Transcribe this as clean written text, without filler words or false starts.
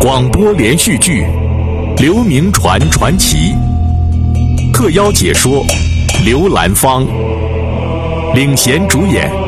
广播连续剧《刘铭传传奇》，特邀解说刘兰芳，领衔主演